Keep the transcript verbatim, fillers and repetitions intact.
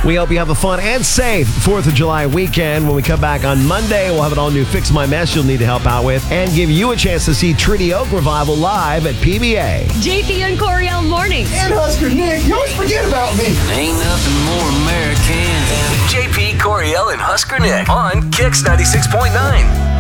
We hope you have a fun and safe fourth of July weekend. When we come back on Monday, we'll have an all-new Fix My Mess you'll need to help out with and give you a chance to see Trinity Oak Revival live at P B A. J P and Coriel Mornings. And Husker Nick, you always forget about me. Ain't nothing more American than J P, Coriel, and Husker Nick on Kix ninety-six point nine.